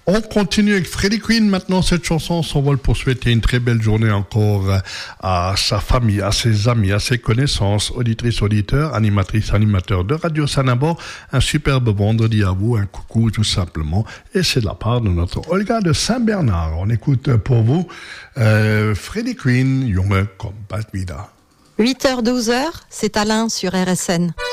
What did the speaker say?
On continue avec Freddie Quinn. Maintenant, cette chanson s'envole pour souhaiter une très belle journée encore à sa famille, à ses amis, à ses connaissances, auditrices, auditeurs, animatrices, animateurs de Radio Sanabo. Un superbe vendredi à vous, un coucou tout simplement. Et c'est de la part de notre Olga de Saint-Bernard. On écoute pour vous Freddie Quinn, Junge, komm bald wieder. 8h-12h, c'est Alain sur RSN.